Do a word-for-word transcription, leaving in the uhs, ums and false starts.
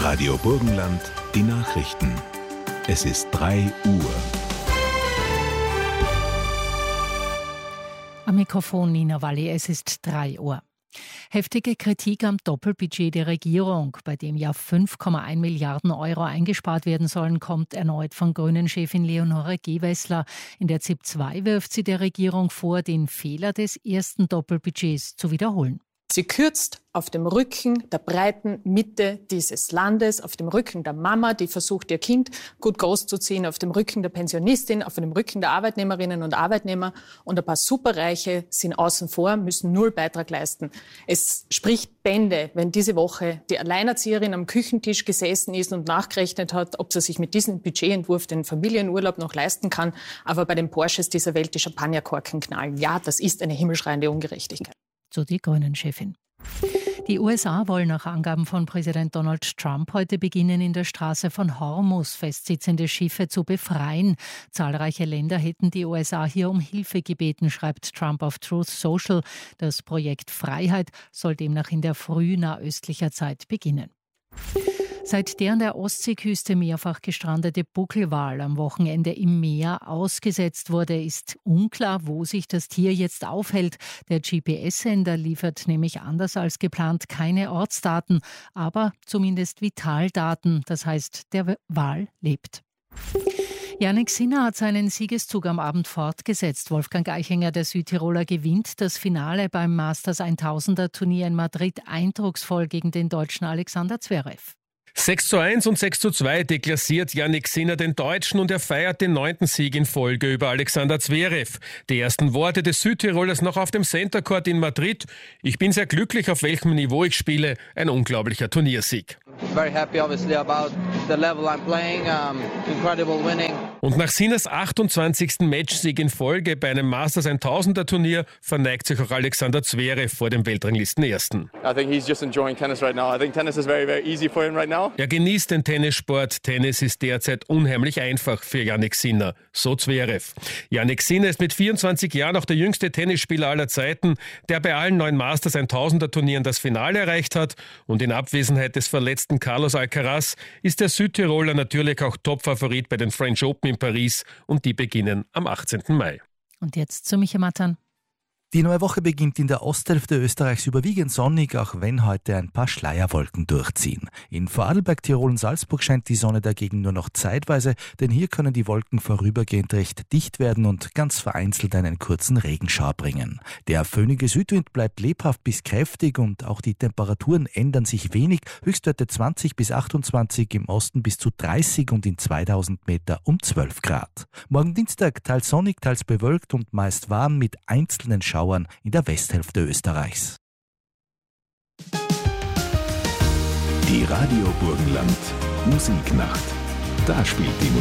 Radio Burgenland, die Nachrichten. Es ist drei Uhr. Am Mikrofon Nina Walli, es ist drei Uhr. Heftige Kritik am Doppelbudget der Regierung, bei dem ja fünf Komma eins Milliarden Euro eingespart werden sollen, kommt erneut von Grünen-Chefin Leonore Gewessler. In der ZIP zwei wirft sie der Regierung vor, den Fehler des ersten Doppelbudgets zu wiederholen. Sie kürzt auf dem Rücken der breiten Mitte dieses Landes, auf dem Rücken der Mama, die versucht, ihr Kind gut großzuziehen, auf dem Rücken der Pensionistin, auf dem Rücken der Arbeitnehmerinnen und Arbeitnehmer. Und ein paar Superreiche sind außen vor, müssen null Beitrag leisten. Es spricht Bände, wenn diese Woche die Alleinerzieherin am Küchentisch gesessen ist und nachgerechnet hat, ob sie sich mit diesem Budgetentwurf den Familienurlaub noch leisten kann, aber bei den Porsches dieser Welt die Champagnerkorken knallen. Ja, das ist eine himmelschreiende Ungerechtigkeit. So die Grünen-Chefin. Die U S A wollen nach Angaben von Präsident Donald Trump heute beginnen, in der Straße von Hormuz festsitzende Schiffe zu befreien. Zahlreiche Länder hätten die U S A hier um Hilfe gebeten, schreibt Trump auf Truth Social. Das Projekt Freiheit soll demnach in der Früh nahöstlicher Zeit beginnen. Seit der an der Ostseeküste mehrfach gestrandete Buckelwal am Wochenende im Meer ausgesetzt wurde, ist unklar, wo sich das Tier jetzt aufhält. Der G P S-Sender liefert nämlich anders als geplant keine Ortsdaten, aber zumindest Vitaldaten. Das heißt, der Wal lebt. Jannik Sinner hat seinen Siegeszug am Abend fortgesetzt. Wolfgang Eichinger, der Südtiroler, gewinnt das Finale beim Masters tausender Turnier in Madrid eindrucksvoll gegen den Deutschen Alexander Zverev. sechs zu eins und sechs zu zwei deklassiert Jannik Sinner den Deutschen und er feiert den neunten Sieg in Folge über Alexander Zverev. Die ersten Worte des Südtirolers noch auf dem Center Court in Madrid. Ich bin sehr glücklich, auf welchem Niveau ich spiele. Ein unglaublicher Turniersieg. Very happy obviously about the level I'm playing. Um, incredible winning. Und nach Sinners achtundzwanzigsten Matchsieg in Folge bei einem Masters tausender Turnier verneigt sich auch Alexander Zverev vor dem Weltranglistenersten. I think he's just enjoying tennis right now. I think tennis is very, very easy for him right now. Er genießt den Tennissport. Tennis ist derzeit unheimlich einfach für Jannik Sinner. So Zverev. Jannik Sinner ist mit vierundzwanzig Jahren auch der jüngste Tennisspieler aller Zeiten, der bei allen neun Masters tausender Turnieren das Finale erreicht hat. Und in Abwesenheit des verletzten Carlos Alcaraz ist der Südtiroler natürlich auch Topfavorit bei den French Open in Paris und die beginnen am achtzehnten Mai. Und jetzt zu Michael Mattern. Die neue Woche beginnt in der Osthälfte Österreichs überwiegend sonnig, auch wenn heute ein paar Schleierwolken durchziehen. In Vorarlberg, Tirol und Salzburg scheint die Sonne dagegen nur noch zeitweise, denn hier können die Wolken vorübergehend recht dicht werden und ganz vereinzelt einen kurzen Regenschauer bringen. Der föhnige Südwind bleibt lebhaft bis kräftig und auch die Temperaturen ändern sich wenig. Höchstwerte zwanzig bis achtundzwanzig, im Osten bis zu dreißig und in zweitausend Meter um zwölf Grad. Morgen Dienstag teils sonnig, teils bewölkt und meist warm mit einzelnen Schauern in der Westhälfte Österreichs. Die Radio Burgenland Musiknacht. Da spielt die Musik.